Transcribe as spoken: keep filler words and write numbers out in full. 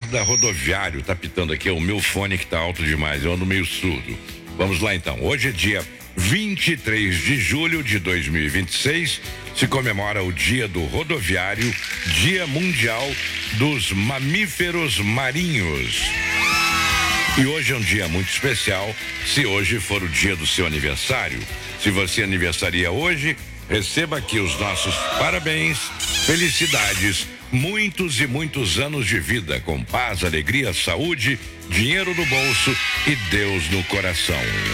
guarda rodoviário. Tá pitando aqui, é o meu fone que tá alto demais, eu ando meio surdo. Vamos lá então, hoje é dia vinte e três de julho de dois mil e vinte e seis, se comemora o Dia do Rodoviário, Dia Mundial dos Mamíferos Marinhos. E hoje é um dia muito especial, se hoje for o dia do seu aniversário. Se você aniversaria hoje, receba aqui os nossos parabéns, felicidades, muitos e muitos anos de vida, com paz, alegria, saúde, dinheiro no bolso e Deus no coração.